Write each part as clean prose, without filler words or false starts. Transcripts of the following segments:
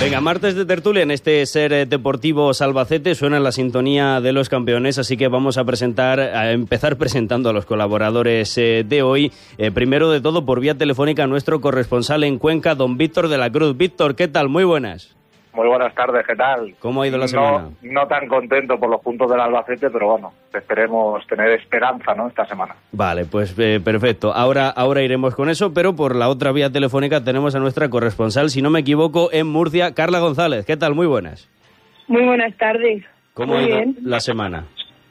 Venga, martes de tertulia en este Ser Deportivo Albacete, suena la sintonía de los campeones, así que vamos a empezar presentando a los colaboradores de hoy. Primero de todo, por vía telefónica, nuestro corresponsal en Cuenca, don Víctor de la Cruz. Víctor, ¿qué tal? Muy buenas. Muy buenas tardes, ¿qué tal? ¿Cómo ha ido la semana? No tan contento por los puntos del Albacete, pero bueno, esperemos tener esperanza, ¿no?, esta semana. Vale, pues perfecto. Ahora iremos con eso, pero por la otra vía telefónica tenemos a nuestra corresponsal, si no me equivoco, en Murcia, Carla González. ¿Qué tal? Muy buenas. Muy buenas tardes. ¿Cómo ha ido la semana?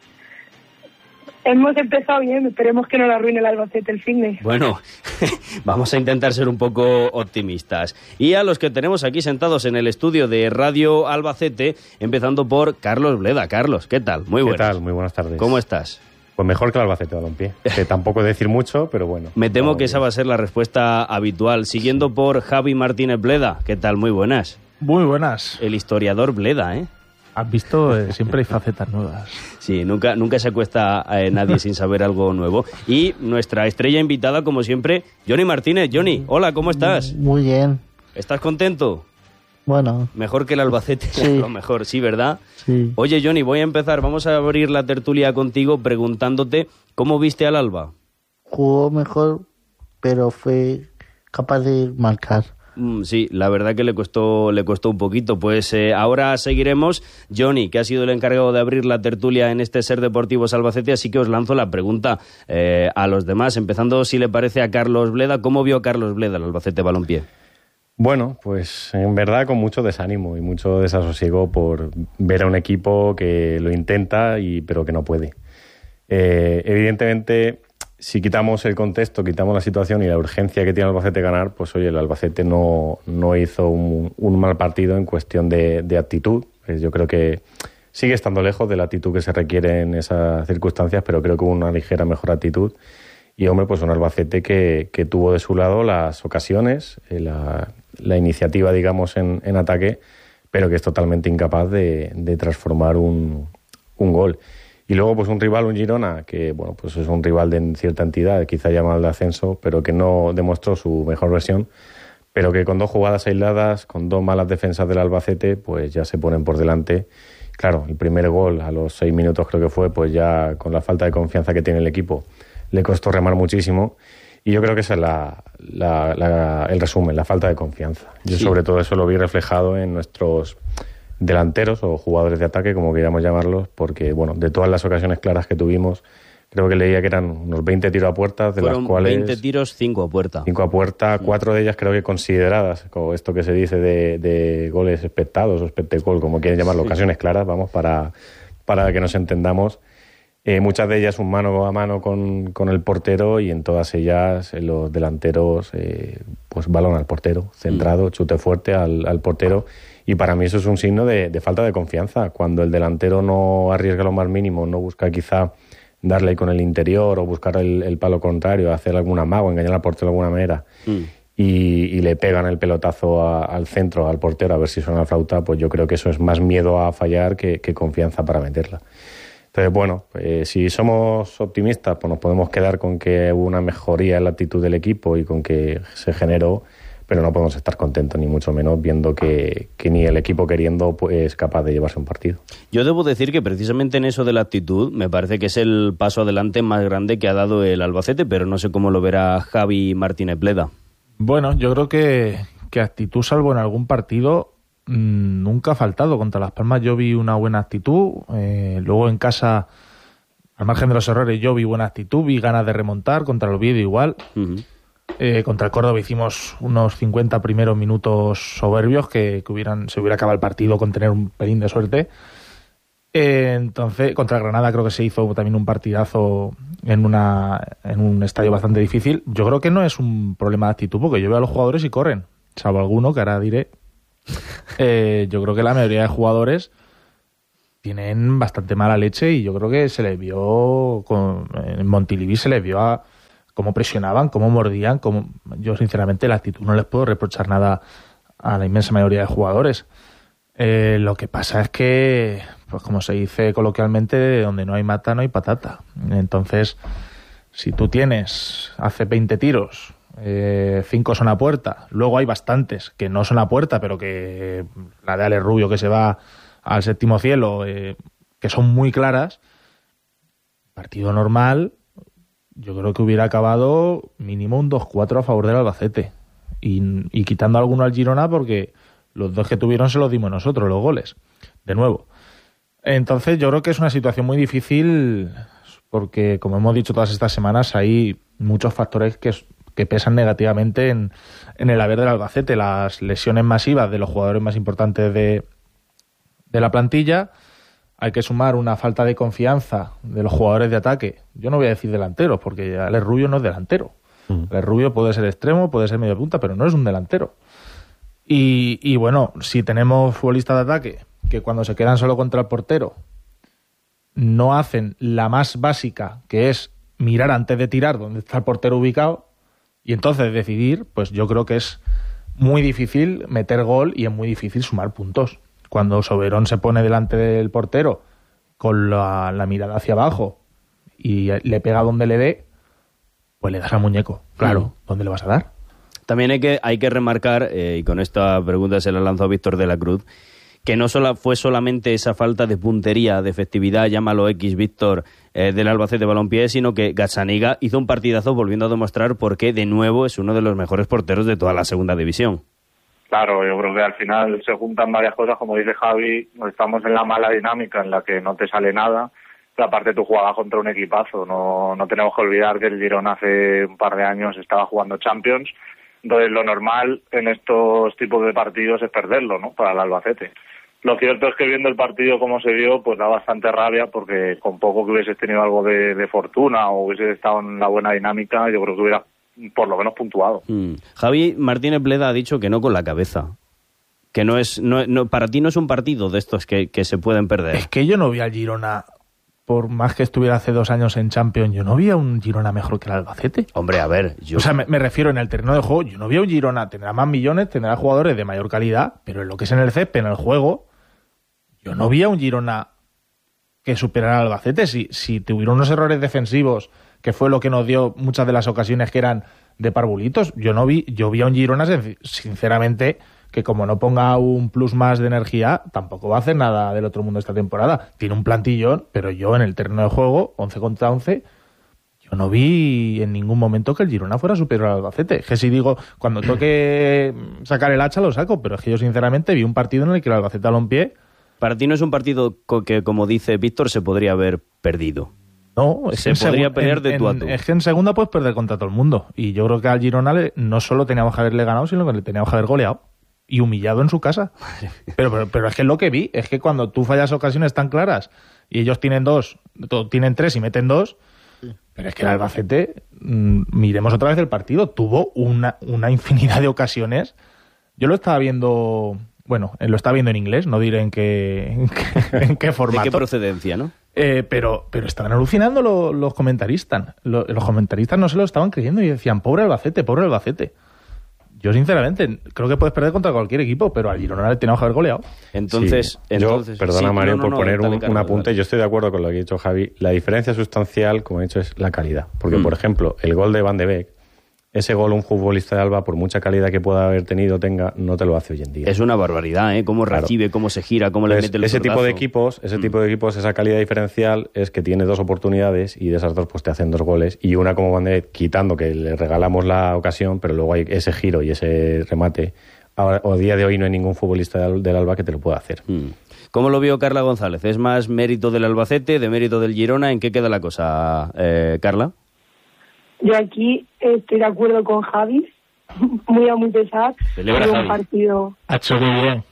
Hemos empezado bien, esperemos que no la arruine el Albacete el finde. Bueno, vamos a intentar ser un poco optimistas. Y a los que tenemos aquí sentados en el estudio de Radio Albacete, empezando por Carlos Bleda. Carlos, ¿qué tal? Muy buenas. ¿Qué tal? Muy buenas tardes. ¿Cómo estás? Pues mejor que el Albacete Balompié, que tampoco decir mucho, pero bueno. Me temo que esa va a ser la respuesta habitual. Siguiendo por Javi Martínez Bleda. ¿Qué tal? Muy buenas. Muy buenas. El historiador Bleda, ¿eh? Has visto, siempre hay facetas nuevas. Sí, nunca se acuesta nadie sin saber algo nuevo. Y nuestra estrella invitada, como siempre, Johnny Martínez. Johnny, hola, ¿cómo estás? Muy bien. ¿Estás contento? Bueno. Mejor que el Albacete, sí. Lo mejor, sí, ¿verdad? Sí. Oye, Johnny, voy a empezar. Vamos a abrir la tertulia contigo preguntándote ¿cómo viste al Alba? Jugó mejor, pero fue capaz de marcar. Sí, la verdad que le costó un poquito. Pues ahora seguiremos. Johnny, que ha sido el encargado de abrir la tertulia en este Ser Deportivos Albacete, así que os lanzo la pregunta a los demás, empezando, si le parece, a Carlos Bleda. ¿Cómo vio Carlos Bleda el Albacete Balompié? Bueno, pues en verdad con mucho desánimo y mucho desasosiego por ver a un equipo que lo intenta pero que no puede. Evidentemente, si quitamos el contexto, quitamos la situación y la urgencia que tiene el Albacete ganar, pues oye, el Albacete no hizo un mal partido en cuestión de actitud. Yo creo que sigue estando lejos de la actitud que se requiere en esas circunstancias, pero creo que hubo una ligera mejor actitud. Y hombre, pues un Albacete que tuvo de su lado las ocasiones, la iniciativa, digamos, en ataque, pero que es totalmente incapaz de transformar un gol. Y luego, pues un rival, un Girona, que bueno, pues es un rival de cierta entidad, quizá llama al ascenso, pero que no demostró su mejor versión, pero que con 2 jugadas aisladas, con 2 malas defensas del Albacete, pues ya se ponen por delante. Claro, el primer gol a los 6 minutos creo que fue, pues ya con la falta de confianza que tiene el equipo, le costó remar muchísimo. Y yo creo que esa es el resumen, la falta de confianza. Yo sobre todo eso lo vi reflejado en nuestros delanteros o jugadores de ataque, como queríamos llamarlos, porque bueno, de todas las ocasiones claras que tuvimos, creo que leía que eran unos 20 tiros a puerta, de las cuales 20 tiros, 5 a puerta. 5 a puerta, 4 de ellas creo que consideradas, como esto que se dice de goles expectados o expected goal, como quieren llamarlo, ocasiones claras, vamos, para que nos entendamos. Muchas de ellas un mano a mano con el portero, y en todas ellas los delanteros, pues balón al portero, centrado, chute fuerte al portero. Y para mí eso es un signo de falta de confianza. Cuando el delantero no arriesga lo más mínimo, no busca quizá darle con el interior o buscar el palo contrario, hacer algún amago, engañar al portero de alguna manera, y le pegan el pelotazo al centro, al portero, a ver si suena la flauta, pues yo creo que eso es más miedo a fallar que confianza para meterla. Entonces, bueno, si somos optimistas, pues nos podemos quedar con que hubo una mejoría en la actitud del equipo y con que se generó, pero no podemos estar contentos, ni mucho menos, viendo que ni el equipo queriendo pues, es capaz de llevarse un partido. Yo debo decir que precisamente en eso de la actitud me parece que es el paso adelante más grande que ha dado el Albacete, pero no sé cómo lo verá Javi Martínez Bleda. Bueno, yo creo que actitud, salvo en algún partido, nunca ha faltado. Contra Las Palmas yo vi una buena actitud, luego en casa, al margen de los errores, yo vi buena actitud, vi ganas de remontar, contra el Oviedo igual. Contra el Córdoba hicimos unos 50 primeros minutos soberbios que se hubiera acabado el partido con tener un pelín de suerte. Entonces, contra el Granada creo que se hizo también un partidazo en un estadio bastante difícil. Yo creo que no es un problema de actitud, porque yo veo a los jugadores y corren, salvo alguno que ahora diré. Yo creo que la mayoría de jugadores tienen bastante mala leche, y yo creo que se les vio en Montilivi, se les vio a cómo presionaban, cómo mordían, yo sinceramente la actitud no les puedo reprochar nada a la inmensa mayoría de jugadores. Lo que pasa es que, pues como se dice coloquialmente, donde no hay mata no hay patata. Entonces, si tú haces 20 tiros 5 son a puerta, luego hay bastantes que no son a puerta, pero que la de Alex Rubio que se va al séptimo cielo, que son muy claras, partido normal, yo creo que hubiera acabado mínimo un 2-4 a favor del Albacete. Y quitando alguno al Girona, porque los 2 que tuvieron se los dimos nosotros, los goles, de nuevo. Entonces yo creo que es una situación muy difícil, porque como hemos dicho todas estas semanas, hay muchos factores que pesan negativamente en el haber del Albacete. Las lesiones masivas de los jugadores más importantes de la plantilla. Hay que sumar una falta de confianza de los jugadores de ataque. Yo no voy a decir delanteros, porque Alex Rubio no es delantero. Alex Rubio puede ser extremo, puede ser medio punta, pero no es un delantero. Y bueno, si tenemos futbolistas de ataque que cuando se quedan solo contra el portero no hacen la más básica, que es mirar antes de tirar dónde está el portero ubicado y entonces decidir, pues yo creo que es muy difícil meter gol y es muy difícil sumar puntos. Cuando Soberón se pone delante del portero con la mirada hacia abajo y le pega donde le dé, pues le das al muñeco. Claro, ¿dónde le vas a dar? También hay que remarcar, y con esta pregunta se la lanzó a Víctor de la Cruz, que no fue solamente esa falta de puntería, de efectividad, llámalo X, Víctor, del Albacete Balompié, sino que Gazzaniga hizo un partidazo volviendo a demostrar por qué de nuevo es uno de los mejores porteros de toda la segunda división. Claro, yo creo que al final se juntan varias cosas, como dice Javi, estamos en la mala dinámica en la que no te sale nada, pero aparte tú jugabas contra un equipazo, no tenemos que olvidar que el Girona hace un par de años estaba jugando Champions, entonces lo normal en estos tipos de partidos es perderlo, ¿no?, para el Albacete. Lo cierto es que viendo el partido como se dio, pues da bastante rabia, porque con poco que hubieses tenido algo de fortuna o hubieses estado en la buena dinámica, yo creo que hubiera por lo menos puntuado. Javi Martínez Bleda ha dicho que no con la cabeza, que no para ti no es un partido de estos que se pueden perder. Es que yo no vi al Girona, por más que estuviera hace 2 años en Champions, yo no vi a un Girona mejor que el Albacete. Hombre, a ver, O sea, me refiero en el terreno de juego, yo no vi a un Girona, tendrá más millones, tendrá jugadores de mayor calidad, pero en lo que es en el césped, en el juego, yo no vi a un Girona que superara al Albacete. Si tuviera unos errores defensivos, que fue lo que nos dio muchas de las ocasiones que eran de parvulitos, yo vi a un Girona, sinceramente, que como no ponga un plus más de energía, tampoco va a hacer nada del otro mundo esta temporada. Tiene un plantillón, pero yo en el terreno de juego, 11 contra 11, yo no vi en ningún momento que el Girona fuera superior al Albacete. Que si digo, cuando toque sacar el hacha lo saco, pero es que yo sinceramente vi un partido en el que el Albacete Balompié... Para ti no es un partido que, como dice Víctor, se podría haber perdido. No, se podría pelear de tú a tú. Es que en segunda puedes perder contra todo el mundo. Y yo creo que al Girona no solo teníamos que haberle ganado, sino que le teníamos que haber goleado. Y humillado en su casa. Pero es que lo que vi es que cuando tú fallas ocasiones tan claras y ellos tienen 3 y meten 2, pero es que el Albacete, miremos otra vez el partido, tuvo una infinidad de ocasiones. Yo lo estaba viendo... Bueno, lo está viendo en inglés, no diré en qué formato. ¿De qué procedencia, no? Pero estaban alucinando los comentaristas. Los comentaristas no se lo estaban creyendo y decían, pobre Albacete, pobre Albacete. Yo, sinceramente, creo que puedes perder contra cualquier equipo, pero al Girona le tenemos que haber goleado. Entonces perdona, Mario, por poner un apunte. Yo estoy de acuerdo con lo que ha dicho Javi. La diferencia sustancial, como he dicho, es la calidad. Porque, por ejemplo, el gol de Van de Beek, ese gol un futbolista de Alba, por mucha calidad que pueda haber tenido, no te lo hace hoy en día. Es una barbaridad, ¿eh? Cómo recibe, cómo se gira, cómo le mete el ese tipo de equipos, esa calidad diferencial es que tiene 2 oportunidades y de esas 2 pues te hacen 2 goles y una como Van de Beek, quitando que le regalamos la ocasión, pero luego hay ese giro y ese remate. Ahora, a día de hoy no hay ningún futbolista del Alba que te lo pueda hacer. ¿Cómo lo vio Carla González? ¿Es más mérito del Albacete, de mérito del Girona? ¿En qué queda la cosa, Carla? Yo aquí estoy de acuerdo con Javi, muy a muy pesar. Un partido... Ha hecho muy bien.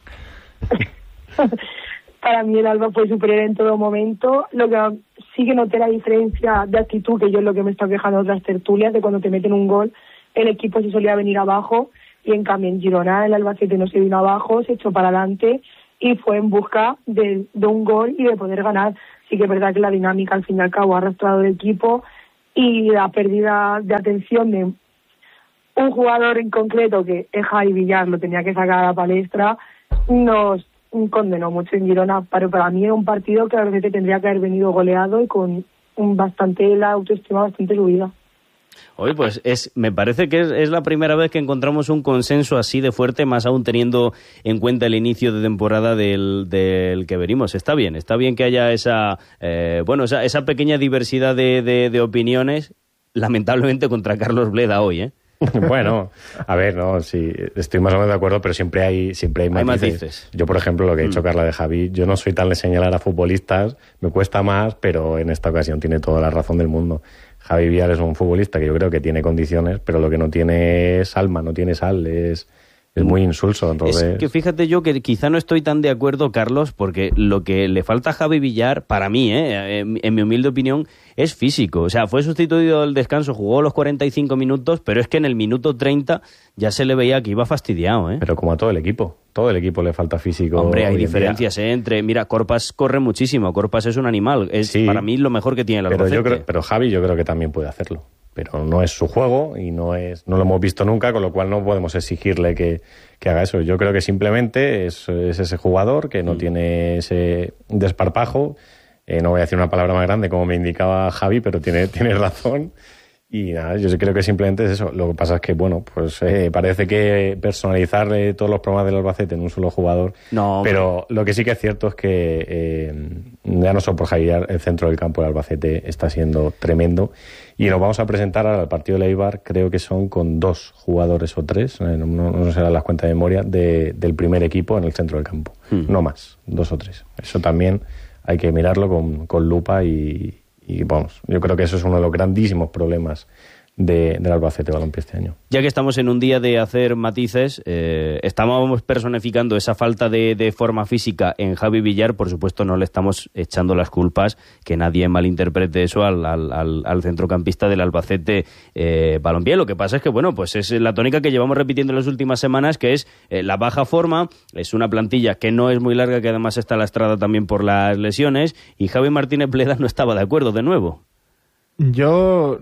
Para mí el Alba fue superior en todo momento. Lo que sí que noté la diferencia de actitud, que yo es lo que me está quejando de otras tertulias, de cuando te meten un gol, el equipo se solía venir abajo, y en cambio en Girona el Albacete no se vino abajo, se echó para adelante y fue en busca de un gol y de poder ganar. Sí que es verdad que la dinámica al fin y al cabo ha arrastrado el equipo, y la pérdida de atención de un jugador en concreto, que es Javi Villar, lo tenía que sacar a la palestra, nos condenó mucho en Girona. Pero para mí era un partido que a veces tendría que haber venido goleado y con la autoestima bastante subida. Oye, pues me parece que es la primera vez que encontramos un consenso así de fuerte, más aún teniendo en cuenta el inicio de temporada del que venimos. Está bien que haya esa pequeña diversidad de opiniones, lamentablemente contra Carlos Bleda hoy, ¿eh? Bueno, a ver, no, sí, estoy más o menos de acuerdo, pero siempre hay matices. Yo, por ejemplo, lo que ha dicho Carla de Javi, yo no soy tan de señalar a futbolistas, me cuesta más, pero en esta ocasión tiene toda la razón del mundo. Javi Villar es un futbolista que yo creo que tiene condiciones, pero lo que no tiene es alma, no tiene sal, es muy insulso. Entonces... Es que fíjate yo que quizá no estoy tan de acuerdo, Carlos, porque lo que le falta a Javi Villar, para mí, en mi humilde opinión, es físico. O sea, fue sustituido al descanso, jugó los 45 minutos, pero es que en el minuto 30 ya se le veía que iba fastidiado, ¿eh? Pero como a todo el equipo le falta físico. Hombre, hay diferencias, entre... Mira, Corpas corre muchísimo, Corpas es un animal, es sí, para mí lo mejor que tiene el Albacete. Pero Javi yo creo que también puede hacerlo. Pero no es su juego y no lo hemos visto nunca, con lo cual no podemos exigirle que haga eso. Yo creo que simplemente es ese jugador que no tiene ese desparpajo. No voy a decir una palabra más grande como me indicaba Javi, pero tiene razón. Y nada, yo creo que simplemente es eso. Lo que pasa es que, bueno, pues parece que personalizarle todos los problemas del Albacete en un solo jugador. No, pero lo que sí que es cierto es que ya no solo por Javier, el centro del campo del Albacete está siendo tremendo. Y nos vamos a presentar al partido de Eibar, creo que son con 2 jugadores o 3, no serán las cuentas de memoria, del primer equipo en el centro del campo. No más, 2 o 3. Eso también hay que mirarlo con lupa y vamos, yo creo que eso es uno de los grandísimos problemas del Albacete Balompié este año. Ya que estamos en un día de hacer matices, estamos personificando esa falta de forma física en Javi Villar. Por supuesto, no le estamos echando las culpas, que nadie malinterprete eso al centrocampista del Albacete Balompié. Lo que pasa es que, bueno, pues es la tónica que llevamos repitiendo en las últimas semanas, que es la baja forma, es una plantilla que no es muy larga, que además está lastrada también por las lesiones, y Javi Martínez Bleda no estaba de acuerdo de nuevo. Yo...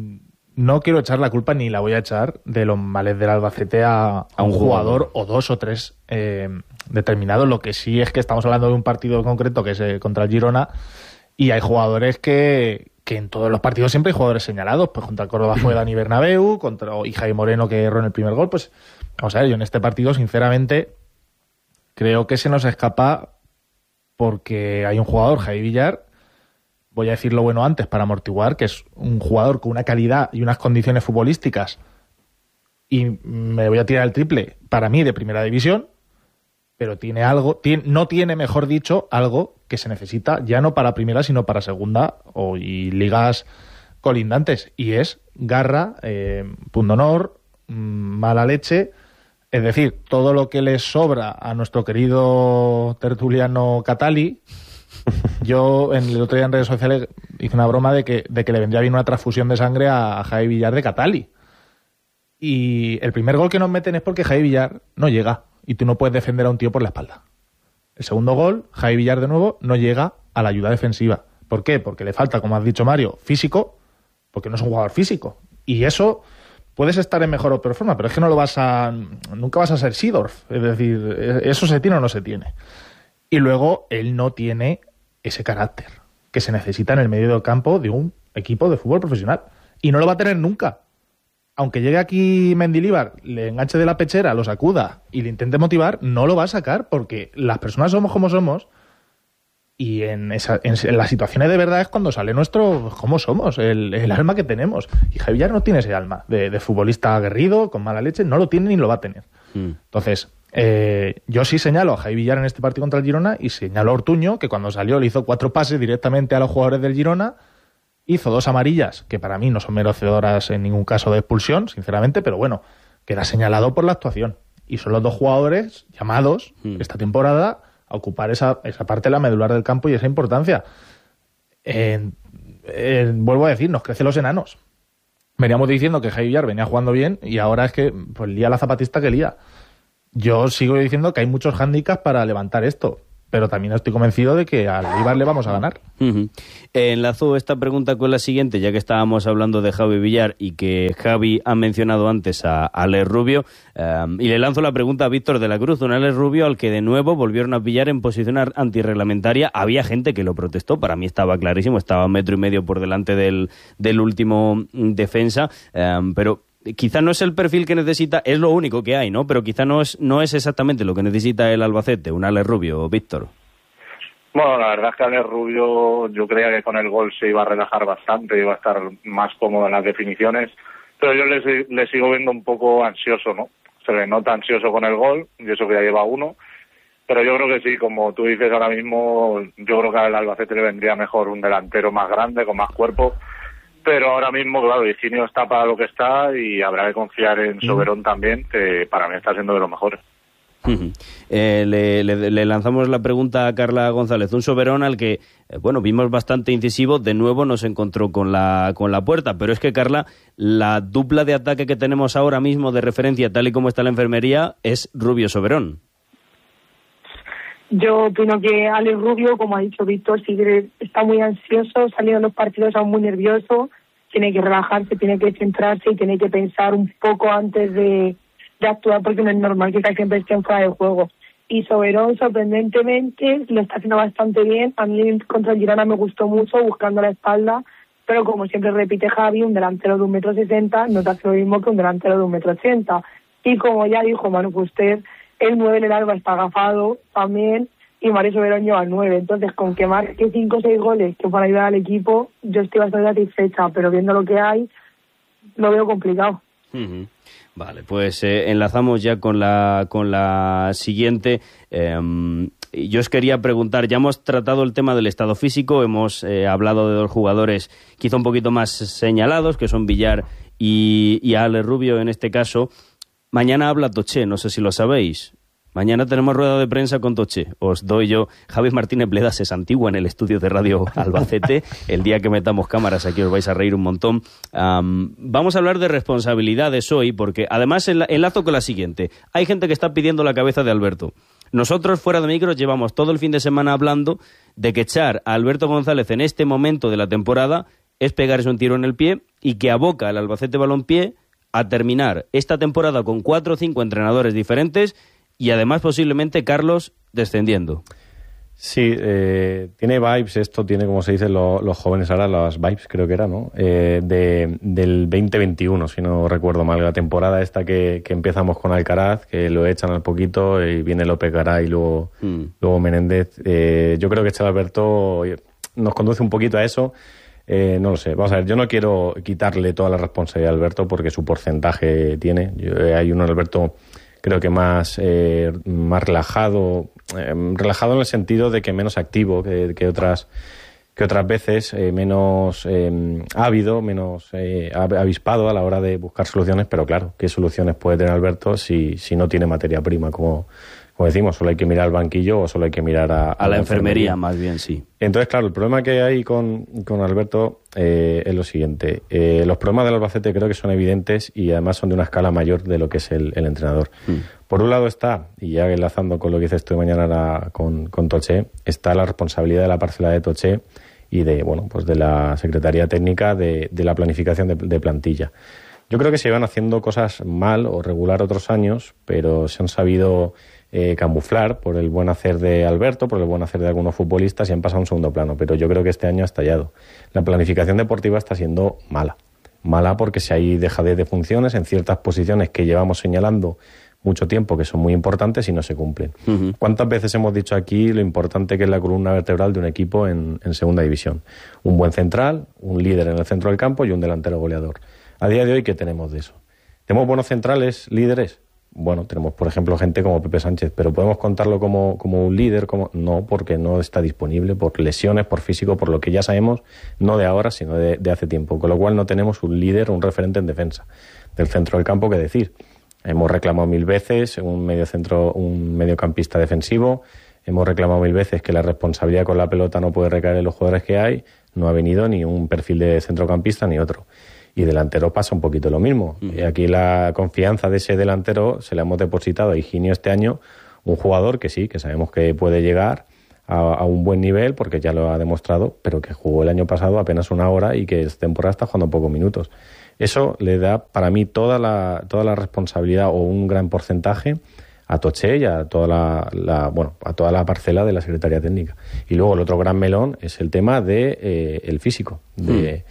no quiero echar la culpa, ni la voy a echar, de los males del Albacete a un jugador o 2 o 3 determinados. Lo que sí es que estamos hablando de un partido concreto, que es contra el Girona, y hay jugadores que en todos los partidos siempre hay jugadores señalados. Pues contra el Córdoba fue Dani Bernabéu, y Jaime Moreno, que erró en el primer gol. Pues vamos a ver, yo en este partido, sinceramente, creo que se nos escapa porque hay un jugador, Javi Villar, voy a decir lo bueno antes para amortiguar, que es un jugador con una calidad y unas condiciones futbolísticas, y me voy a tirar el triple, para mí de primera división, pero tiene algo, no tiene, mejor dicho, algo que se necesita ya no para primera, sino para segunda y ligas colindantes, y es garra, pundonor, mala leche, es decir, todo lo que le sobra a nuestro querido tertuliano Catali. Yo el otro día en redes sociales hice una broma de que le vendría bien una transfusión de sangre a Javi Villar de Catali. Y el primer gol que nos meten es porque Javi Villar no llega y tú no puedes defender a un tío por la espalda. El segundo gol, Javi Villar de nuevo no llega a la ayuda defensiva. ¿Por qué? Porque le falta, como has dicho Mario, físico, porque no es un jugador físico. Y eso puedes estar en mejor o peor forma, pero es que nunca vas a ser Seedorf. Es decir, ¿eso se tiene o no se tiene? Y luego él no tiene ese carácter que se necesita en el medio del campo de un equipo de fútbol profesional. Y no lo va a tener nunca. Aunque llegue aquí Mendilibar, le enganche de la pechera, lo sacuda y le intente motivar, no lo va a sacar, porque las personas somos como somos, y en las situaciones de verdad es cuando sale nuestro cómo somos, el alma que tenemos. Y Javi Villar no tiene ese alma de futbolista aguerrido, con mala leche, no lo tiene ni lo va a tener. Entonces... yo sí señalo a Javi Villar en este partido contra el Girona, y señalo a Ortuño, que cuando salió le hizo 4 pases directamente a los jugadores del Girona, hizo 2 amarillas, que para mí no son merecedoras en ningún caso de expulsión, sinceramente, pero bueno, queda señalado por la actuación. Y son los 2 jugadores llamados esta temporada a ocupar esa parte de la medular del campo y esa importancia. Vuelvo a decir, nos crecen los enanos. Veníamos diciendo que Javi Villar venía jugando bien, y ahora es que pues lía la zapatista que lía. Yo sigo diciendo que hay muchos hándicaps para levantar esto. pero también estoy convencido de que al Eibar le vamos a ganar. Enlazo esta pregunta con la siguiente, ya que estábamos hablando de Javi Villar y que Javi ha mencionado antes a Alex Rubio, y le lanzo la pregunta a Víctor de la Cruz, un Alex Rubio al que de nuevo volvieron a pillar en posición antirreglamentaria. Había gente que lo protestó, para mí estaba clarísimo, estaba 1,5 metros por delante del último defensa, pero quizá no es el perfil que necesita, es lo único que hay, ¿no? Pero quizá no es exactamente lo que necesita el Albacete, un Alex Rubio, Víctor. Bueno, la verdad es que Alex Rubio, yo creía que con el gol se iba a relajar bastante, iba a estar más cómodo en las definiciones, pero yo le sigo viendo un poco ansioso, ¿no? Se le nota ansioso con el gol, y eso que ya lleva uno, pero yo creo que sí, como tú dices ahora mismo, yo creo que al Albacete le vendría mejor un delantero más grande, con más cuerpo. Pero ahora mismo, claro, Higinio está para lo que está y habrá que confiar en Soberón también, que para mí está siendo de los mejores. Le lanzamos la pregunta a Carla González, un Soberón al que, vimos bastante incisivo, de nuevo nos encontró con la puerta, pero es que, Carla, la dupla de ataque que tenemos ahora mismo de referencia, tal y como está la enfermería, es Rubio-Soberón. Yo opino que Alex Rubio, como ha dicho Víctor, sí que está muy ansioso, saliendo de los partidos aún muy nervioso, tiene que relajarse, tiene que centrarse y tiene que pensar un poco antes de actuar, porque no es normal que siempre esté fuera de juego. Y Soberón, sorprendentemente, lo está haciendo bastante bien. A mí contra el Girona me gustó mucho, buscando la espalda, pero como siempre repite Javi, un delantero de 1,60 m no te hace lo mismo que un delantero de 1,80 m. Y como ya dijo Manu Fuster, el 9 en el Alba está agafado también, y Mario Soberón lleva el 9. Entonces, con que marque 5 o 6 goles que para ayudar al equipo, yo estoy bastante satisfecha, pero viendo lo que hay, lo veo complicado. Vale, pues enlazamos ya con la siguiente. Yo os quería preguntar, ya hemos tratado el tema del estado físico, hemos hablado de 2 jugadores quizá un poquito más señalados, que son Villar y Alex Rubio en este caso. Mañana habla Toché, no sé si lo sabéis. Mañana tenemos rueda de prensa con Toché. Os doy yo. Javi Martínez Bledas es antigua en el estudio de Radio Albacete. El día que metamos cámaras aquí os vais a reír un montón. Vamos a hablar de responsabilidades hoy, porque además enlazo con la siguiente. Hay gente que está pidiendo la cabeza de Alberto. Nosotros, fuera de micros, llevamos todo el fin de semana hablando de que echar a Alberto González en este momento de la temporada es pegarse un tiro en el pie y que aboca al Albacete Balompié a terminar esta temporada con 4 o 5 entrenadores diferentes y además posiblemente Carlos descendiendo. Sí, tiene vibes esto, tiene como se dicen los jóvenes ahora, las vibes creo que era, ¿no? Del 2021, si no recuerdo mal, la temporada esta que empezamos con Alcaraz, que lo echan al poquito y viene López Garay y luego Menéndez. Yo creo que Alberto nos conduce un poquito a eso. No lo sé, vamos a ver, yo no quiero quitarle toda la responsabilidad a Alberto porque su porcentaje tiene. Hay uno, Alberto, creo que más relajado en el sentido de que menos activo que otras veces, menos ávido, menos avispado a la hora de buscar soluciones, pero claro, ¿qué soluciones puede tener Alberto si no tiene materia prima? Como decimos, solo hay que mirar al banquillo o solo hay que mirar a la enfermería, más bien, sí. Entonces, claro, el problema que hay con Alberto es lo siguiente. Los problemas del Albacete creo que son evidentes y además son de una escala mayor de lo que es el entrenador. Por un lado está, y ya enlazando con lo que dices tú mañana con Toché, está la responsabilidad de la parcela de Toché y de la Secretaría Técnica de la planificación de plantilla. Yo creo que se iban haciendo cosas mal o regular otros años, pero se han sabido camuflar por el buen hacer de Alberto, por el buen hacer de algunos futbolistas y han pasado a un segundo plano. Pero yo creo que este año ha estallado. La planificación deportiva está siendo mala. Mala porque si hay dejadez de funciones en ciertas posiciones que llevamos señalando mucho tiempo, que son muy importantes y no se cumplen. ¿Cuántas veces hemos dicho aquí lo importante que es la columna vertebral de un equipo en segunda división? Un buen central, un líder en el centro del campo y un delantero goleador. A día de hoy, ¿qué tenemos de eso? ¿Tenemos buenos centrales, líderes? Bueno, tenemos, por ejemplo, gente como Pepe Sánchez, pero ¿podemos contarlo como un líder? No, porque no está disponible por lesiones, por físico, por lo que ya sabemos, no de ahora, sino de hace tiempo. Con lo cual no tenemos un líder, un referente en defensa del centro del campo que decir. Hemos reclamado 1000 veces un mediocampista defensivo, hemos reclamado 1000 veces que la responsabilidad con la pelota no puede recaer en los jugadores que hay, no ha venido ni un perfil de centrocampista ni otro. Y delantero pasa un poquito lo mismo. Y aquí la confianza de ese delantero se la hemos depositado a Higinio este año, un jugador que sí, que sabemos que puede llegar, a un buen nivel, porque ya lo ha demostrado, pero que jugó el año pasado apenas una hora y que esta temporada está jugando pocos minutos. Eso le da, para mí, toda la responsabilidad o un gran porcentaje a Toché y a toda a toda la parcela de la Secretaría Técnica. Y luego el otro gran melón es el tema de el físico, de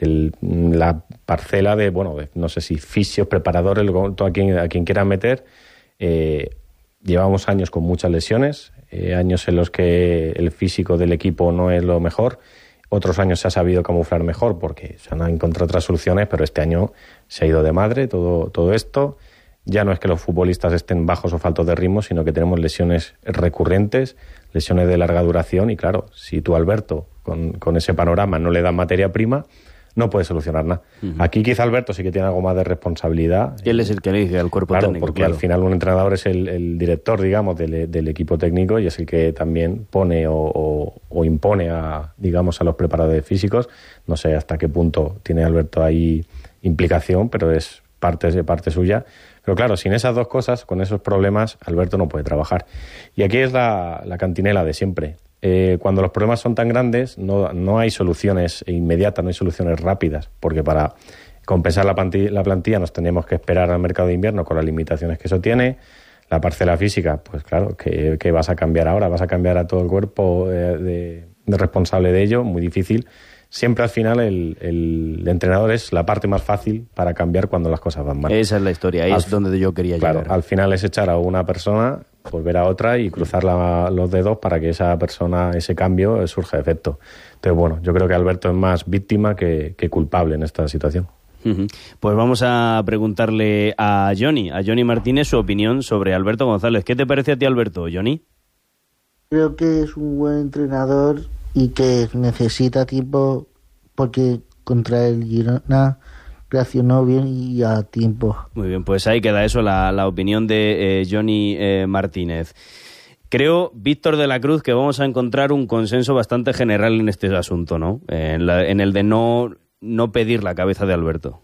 la parcela de no sé si fisios, preparadores, a quien quieran meter. Llevamos años con muchas lesiones, años en los que el físico del equipo no es lo mejor. Otros años se ha sabido camuflar mejor porque se han encontrado otras soluciones, pero este año se ha ido de madre todo esto. Ya no es que los futbolistas estén bajos o faltos de ritmo, sino que tenemos lesiones recurrentes, lesiones de larga duración. Y claro, si tú, Alberto, con ese panorama no le das materia prima, no puede solucionar nada. Uh-huh. Aquí quizá Alberto sí que tiene algo más de responsabilidad. Y él es el que le dice al cuerpo técnico. Porque al final un entrenador es el director, digamos, del equipo técnico y es el que también pone o impone a los preparadores físicos. No sé hasta qué punto tiene Alberto ahí implicación, pero es parte suya. Pero claro, sin esas dos cosas, con esos problemas, Alberto no puede trabajar. Y aquí es la cantinela de siempre. Cuando los problemas son tan grandes, no hay soluciones inmediatas, no hay soluciones rápidas, porque para compensar la plantilla nos tendríamos que esperar al mercado de invierno con las limitaciones que eso tiene. La parcela física, pues claro, ¿qué vas a cambiar ahora? ¿Vas a cambiar a todo el cuerpo de responsable de ello? Muy difícil. Siempre al final el entrenador es la parte más fácil para cambiar cuando las cosas van mal. Esa es la historia, ahí es donde yo quería llegar. Claro, al final es echar a una persona, volver a otra y cruzar los dedos para que esa persona, ese cambio, surja de efecto. Entonces, yo creo que Alberto es más víctima que culpable en esta situación. Uh-huh. Pues vamos a preguntarle a Johnny Martínez, su opinión sobre Alberto González. ¿Qué te parece a ti, Alberto, Johnny? Creo que es un buen entrenador y que necesita tiempo porque contra el Girona reaccionó bien y a tiempo. Muy bien, pues ahí queda eso, la opinión de Johnny Martínez. Creo, Víctor de la Cruz, que vamos a encontrar un consenso bastante general en este asunto, ¿no? En el de no pedir la cabeza de Alberto.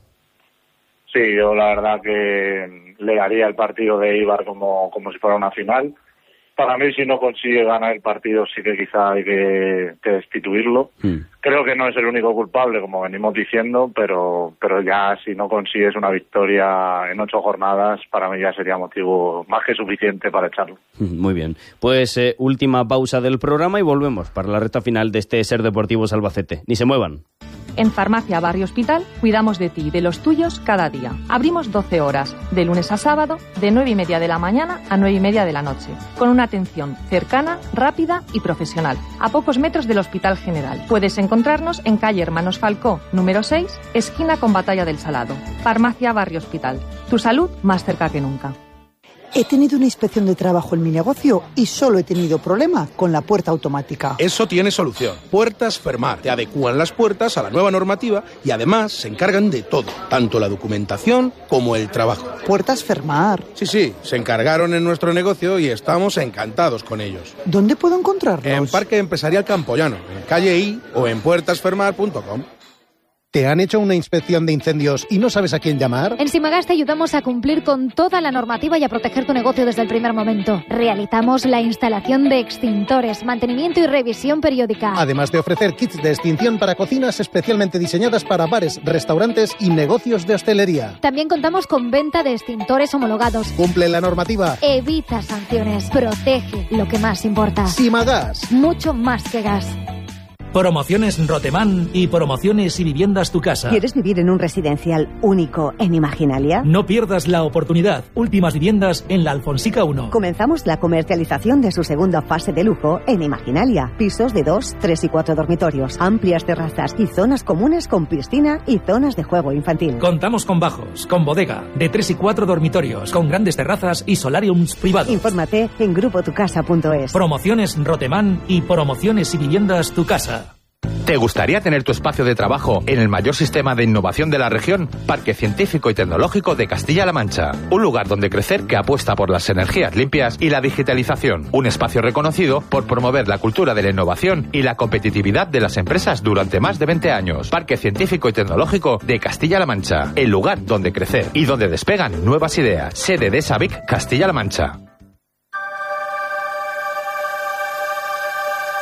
Sí, yo la verdad que le haría el partido de Eibar como si fuera una final. Para mí, si no consigue ganar el partido, sí que quizá hay que destituirlo. Creo que no es el único culpable, como venimos diciendo, pero ya si no consigues una victoria en 8 jornadas, para mí ya sería motivo más que suficiente para echarlo. Muy bien. Pues última pausa del programa y volvemos para la recta final de este Ser Deportivos Albacete. Ni se muevan. En Farmacia Barrio Hospital cuidamos de ti y de los tuyos cada día. Abrimos 12 horas, de lunes a sábado, de 9:30 de la mañana a 9:30 de la noche, con una atención cercana, rápida y profesional, a pocos metros del Hospital General. Puedes encontrarnos en calle Hermanos Falcó, número 6, esquina con Batalla del Salado. Farmacia Barrio Hospital. Tu salud más cerca que nunca. He tenido una inspección de trabajo en mi negocio y solo he tenido problema con la puerta automática. Eso tiene solución. Puertas Fermar. Te adecúan las puertas a la nueva normativa y además se encargan de todo, tanto la documentación como el trabajo. Puertas Fermar. Sí, se encargaron en nuestro negocio y estamos encantados con ellos. ¿Dónde puedo encontrarlos? En Parque Empresarial Campoyano, en calle I o en puertasfermar.com. ¿Te han hecho una inspección de incendios y no sabes a quién llamar? En Simagas te ayudamos a cumplir con toda la normativa y a proteger tu negocio desde el primer momento. Realizamos la instalación de extintores, mantenimiento y revisión periódica. Además de ofrecer kits de extinción para cocinas especialmente diseñadas para bares, restaurantes y negocios de hostelería. También contamos con venta de extintores homologados. Cumple la normativa. Evita sanciones. Protege lo que más importa. Simagas. Mucho más que gas. Promociones Rotemán y Promociones y Viviendas Tu Casa. ¿Quieres vivir en un residencial único en Imaginalia? No pierdas la oportunidad. Últimas viviendas en la Alfonsica 1. Comenzamos la comercialización de su segunda fase de lujo en Imaginalia. Pisos de 2, 3 y 4 dormitorios, amplias terrazas y zonas comunes con piscina y zonas de juego infantil. Contamos con bajos, con bodega, de 3 y 4 dormitorios, con grandes terrazas y solariums privados. Infórmate en grupotucasa.es. Promociones Rotemán y Promociones y Viviendas Tu Casa. ¿Te gustaría tener tu espacio de trabajo en el mayor sistema de innovación de la región? Parque Científico y Tecnológico de Castilla-La Mancha. Un lugar donde crecer que apuesta por las energías limpias y la digitalización. Un espacio reconocido por promover la cultura de la innovación y la competitividad de las empresas durante más de 20 años. Parque Científico y Tecnológico de Castilla-La Mancha. El lugar donde crecer y donde despegan nuevas ideas. Sede de SABIC Castilla-La Mancha.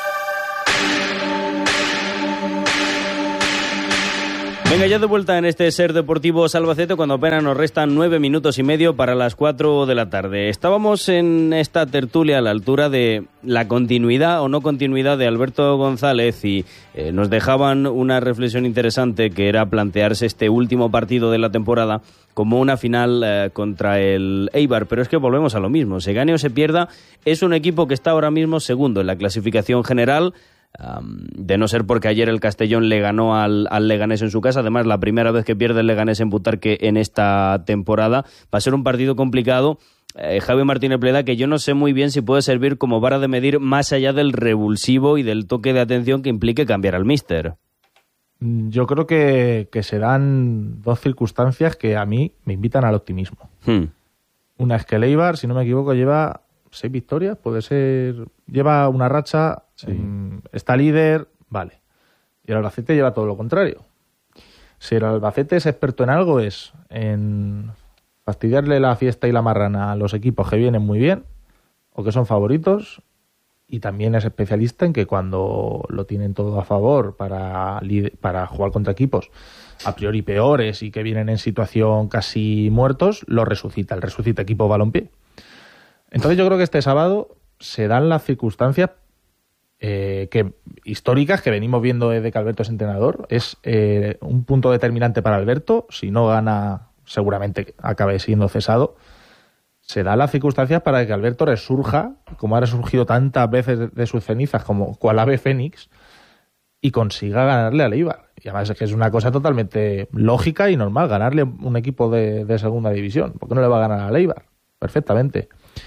Venga, ya de vuelta en este Ser Deportivos Albacete cuando apenas nos restan 9 minutos y medio para las 4 de la tarde. Estábamos en esta tertulia a la altura de la continuidad o no continuidad de Alberto González y nos dejaban una reflexión interesante que era plantearse este último partido de la temporada como una final contra el Eibar, pero es que volvemos a lo mismo, se gane o se pierda, es un equipo que está ahora mismo segundo en la clasificación general, de no ser porque ayer el Castellón le ganó al Leganés en su casa. Además, la primera vez que pierde el Leganés en Butarque en esta temporada. Va a ser un partido complicado. Javi Martínez Pleda, que yo no sé muy bien si puede servir como vara de medir más allá del revulsivo y del toque de atención que implique cambiar al míster. Yo creo que se dan dos circunstancias que a mí me invitan al optimismo. Una es que el Eibar, si no me equivoco, lleva 6 victorias, puede ser, lleva una racha, sí. Está líder, vale. Y el Albacete lleva todo lo contrario. Si el Albacete es experto en algo, es en fastidiarle la fiesta y la marrana a los equipos que vienen muy bien o que son favoritos, y también es especialista en que cuando lo tienen todo a favor para jugar contra equipos a priori peores y que vienen en situación casi muertos, lo resucita, el resucita equipo balompié. Entonces yo creo que este sábado se dan las circunstancias históricas que venimos viendo desde que Alberto es entrenador. Es un punto determinante para Alberto. Si no gana, seguramente acabe siendo cesado. Se dan las circunstancias para que Alberto resurja, como ha resurgido tantas veces de sus cenizas, como cual ave fénix, y consiga ganarle al Eibar. Y además es que es una cosa totalmente lógica y normal, ganarle un equipo de segunda división. ¿Por qué no le va a ganar al Eibar? Perfectamente.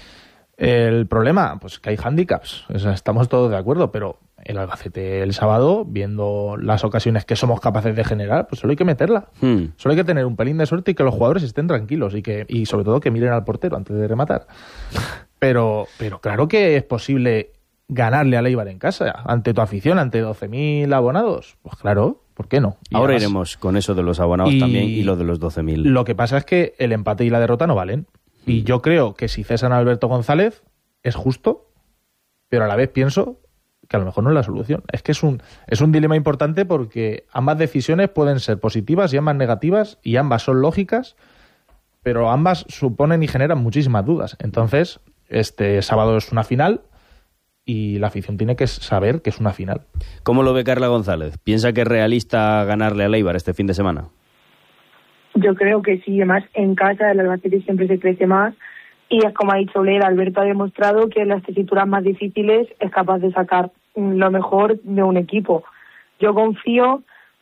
El problema, pues que hay hándicaps, o sea, estamos todos de acuerdo, pero el Albacete el sábado, viendo las ocasiones que somos capaces de generar, pues solo hay que meterla. Solo hay que tener un pelín de suerte y que los jugadores estén tranquilos y sobre todo que miren al portero antes de rematar. Pero claro que es posible ganarle al Eibar en casa, ante tu afición, ante 12.000 abonados. Pues claro, ¿por qué no? Y ahora además, iremos con eso de los abonados también y lo de los 12.000. Lo que pasa es que el empate y la derrota no valen. Y yo creo que si cesan a Alberto González es justo, pero a la vez pienso que a lo mejor no es la solución. Es que es un dilema importante porque ambas decisiones pueden ser positivas y ambas negativas y ambas son lógicas, pero ambas suponen y generan muchísimas dudas. Entonces, este sábado es una final y la afición tiene que saber que es una final. ¿Cómo lo ve Carla González? ¿Piensa que es realista ganarle al Eibar este fin de semana? Yo creo que sí, además en casa el Albacete siempre se crece más y es como ha dicho Leda, Alberto ha demostrado que en las tesituras más difíciles es capaz de sacar lo mejor de un equipo. Yo confío,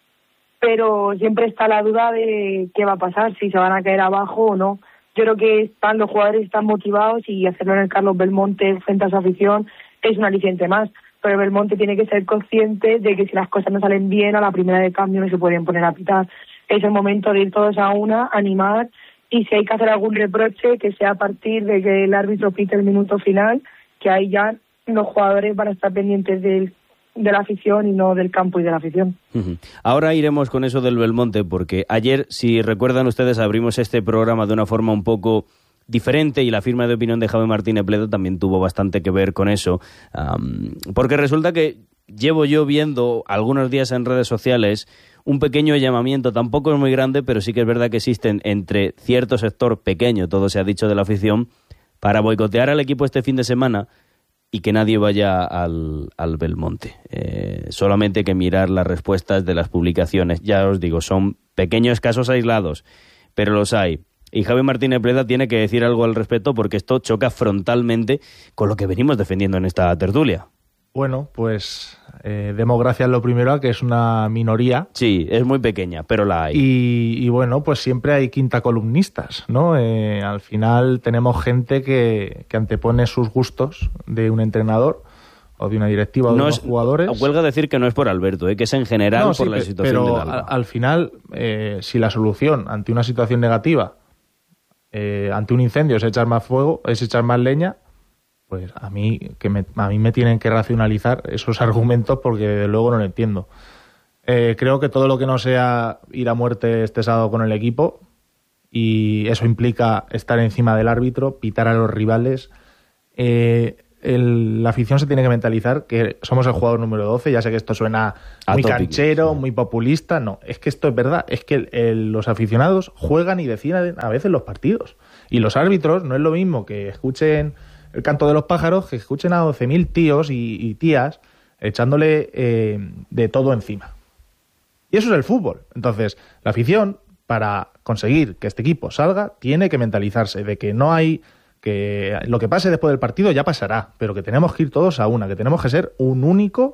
pero siempre está la duda de qué va a pasar, si se van a caer abajo o no. Yo creo que los jugadores están motivados y hacerlo en el Carlos Belmonte frente a su afición es un aliciente más. Pero Belmonte tiene que ser consciente de que si las cosas no salen bien, a la primera de cambio no se pueden poner a pitar. Es el momento de ir todos a una, animar, y si hay que hacer algún reproche, que sea a partir de que el árbitro pite el minuto final, que ahí ya los jugadores van a estar pendientes de la afición y no del campo y de la afición. Ahora iremos con eso del Belmonte, porque ayer, si recuerdan ustedes, abrimos este programa de una forma un poco diferente y la firma de opinión de Javi Martínez Pleda también tuvo bastante que ver con eso, porque resulta que llevo yo viendo algunos días en redes sociales un pequeño llamamiento, tampoco es muy grande, pero sí que es verdad que existen entre cierto sector pequeño, todo se ha dicho, de la afición, para boicotear al equipo este fin de semana y que nadie vaya al Belmonte. Solamente hay que mirar las respuestas de las publicaciones. Ya os digo, son pequeños casos aislados, pero los hay. Y Javi Martínez Pleda tiene que decir algo al respecto porque esto choca frontalmente con lo que venimos defendiendo en esta tertulia. Bueno, pues demos gracias lo primero a que es una minoría. Sí, es muy pequeña, pero la hay. Y bueno, pues siempre hay quinta columnistas, ¿no? Al final tenemos gente que antepone sus gustos de un entrenador o de una directiva o de unos jugadores. Huelga decir que no es por Alberto, que es en general por la situación del Alba. Pero al final, si la solución ante una situación negativa, ante un incendio es echar más fuego, es echar más leña, pues a mí me tienen que racionalizar esos argumentos porque desde luego no lo entiendo. Creo que todo lo que no sea ir a muerte este sábado con el equipo, y eso implica estar encima del árbitro, pitar a los rivales, la afición se tiene que mentalizar que somos el jugador número 12. Ya sé que esto suena muy canchero, muy populista. No, es que esto es verdad. Es que los aficionados juegan y deciden a veces los partidos. Y los árbitros no es lo mismo que escuchen el canto de los pájaros que escuchen a 12.000 tíos y tías echándole de todo encima. Y eso es el fútbol. Entonces, la afición, para conseguir que este equipo salga, tiene que mentalizarse de que no hay... que lo que pase después del partido ya pasará, pero que tenemos que ir todos a una, que tenemos que ser una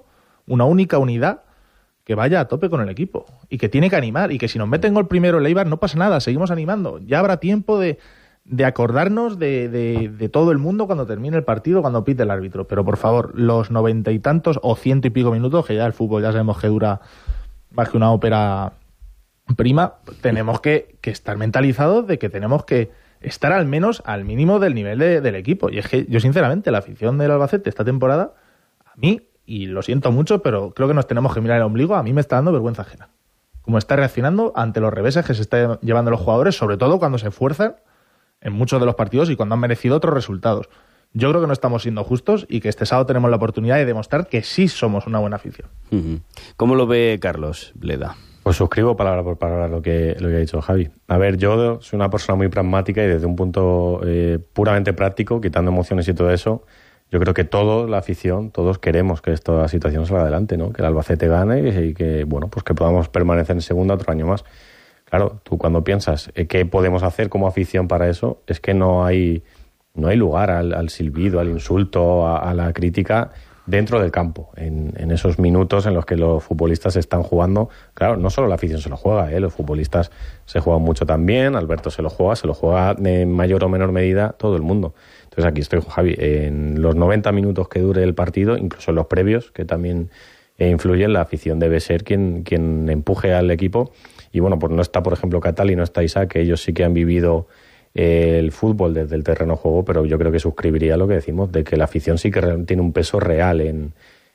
única unidad que vaya a tope con el equipo y que tiene que animar, y que si nos meten gol primero el Eibar no pasa nada, seguimos animando. Ya habrá tiempo de acordarnos de todo el mundo cuando termine el partido, cuando pite el árbitro. Pero por favor, los 90 y tantos o 100 y pico minutos, que ya el fútbol ya sabemos que dura más que una ópera prima, tenemos que estar mentalizados de que tenemos que estar al menos al mínimo del nivel del equipo. Y es que yo sinceramente, la afición del Albacete esta temporada, a mí, y lo siento mucho, pero creo que nos tenemos que mirar el ombligo, a mí me está dando vergüenza ajena. Cómo está reaccionando ante los reveses que se están llevando los jugadores, sobre todo cuando se esfuerzan en muchos de los partidos y cuando han merecido otros resultados. Yo creo que no estamos siendo justos y que este sábado tenemos la oportunidad de demostrar que sí somos una buena afición. ¿Cómo lo ve Carlos Bleda? Pues suscribo palabra por palabra lo que ha dicho Javi. A ver, yo soy una persona muy pragmática y desde un punto puramente práctico, quitando emociones y todo eso, yo creo que la afición, todos queremos que esta situación salga adelante, ¿no? Que el Albacete gane y que, bueno, pues que podamos permanecer en segunda otro año más. Claro, tú cuando piensas qué podemos hacer como afición para eso, es que no hay lugar al silbido, al insulto, a la crítica dentro del campo, en esos minutos en los que los futbolistas están jugando. Claro, no solo la afición se lo juega, los futbolistas se juegan mucho también, Alberto se lo juega en mayor o menor medida todo el mundo. Entonces aquí estoy con Javi, en los 90 minutos que dure el partido, incluso en los previos, que también influyen, la afición debe ser quien empuje al equipo. Y bueno, pues no está, por ejemplo, Catal y no está Isaac, que ellos sí que han vivido el fútbol desde el terreno de juego, pero yo creo que suscribiría lo que decimos, de que la afición sí que tiene un peso real en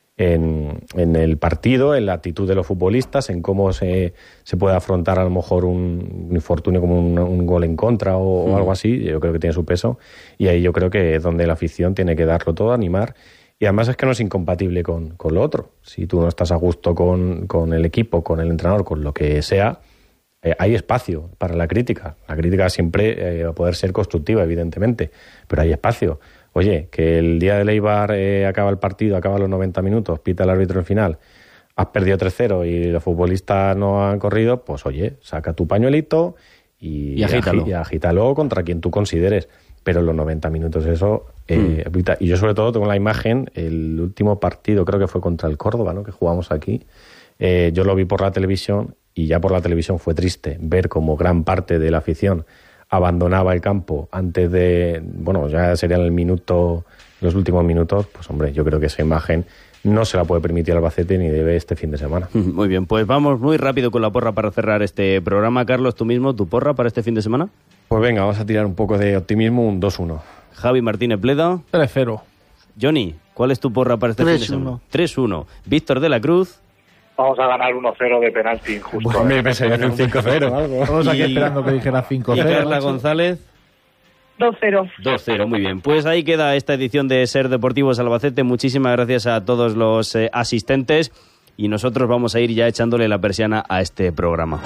el partido, en la actitud de los futbolistas, en cómo se puede afrontar a lo mejor un infortunio como un gol en contra o algo así. Yo creo que tiene su peso, y ahí yo creo que es donde la afición tiene que darlo todo, animar. Y además es que no es incompatible con lo otro. Si tú no estás a gusto con el equipo, con el entrenador, con lo que sea, hay espacio para la crítica. La crítica siempre va a poder ser constructiva, evidentemente, pero hay espacio. Oye, que el día del Eibar acaba el partido, acaba los 90 minutos, pita el árbitro en final, has perdido 3-0 y los futbolistas no han corrido, pues oye, saca tu pañuelito y agítalo contra quien tú consideres. Pero en los 90 minutos eso... Y yo sobre todo tengo la imagen, el último partido creo que fue contra el Córdoba, ¿no?, que jugamos aquí. Yo lo vi por la televisión y ya por la televisión fue triste ver cómo gran parte de la afición abandonaba el campo antes de... Bueno, ya serían los últimos minutos. Pues hombre, yo creo que esa imagen no se la puede permitir Albacete ni debe este fin de semana. Muy bien, pues vamos muy rápido con la porra para cerrar este programa. Carlos, tú mismo, ¿tu porra para este fin de semana? Pues venga, vamos a tirar un poco de optimismo, un 2-1. Javi Martínez Bleda. 3-0. Johnny, ¿cuál es tu porra para este fin de semana? 3-1. Víctor de la Cruz. Vamos a ganar 1-0 de penalti injusto. Bueno, me pensé que un 5-0 o algo. Todos aquí esperando que dijera 5-0. ¿Y Carla González? 2-0. 2-0, muy bien. Pues ahí queda esta edición de Ser Deportivos Albacete. Muchísimas gracias a todos los asistentes y nosotros vamos a ir ya echándole la persiana a este programa.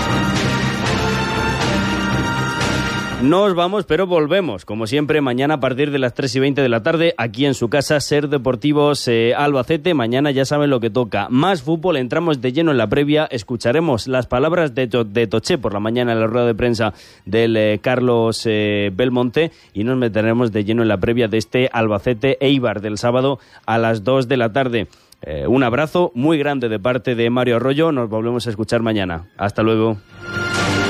Nos vamos, pero volvemos, como siempre, mañana a partir de las 3:20 de la tarde, aquí en su casa, Ser Deportivos Albacete. Mañana ya saben lo que toca. Más fútbol, entramos de lleno en la previa, escucharemos las palabras de Toché por la mañana en la rueda de prensa del Carlos Belmonte y nos meteremos de lleno en la previa de este Albacete Eibar del sábado a las 2 de la tarde. Un abrazo muy grande de parte de Mario Arroyo, nos volvemos a escuchar mañana. Hasta luego.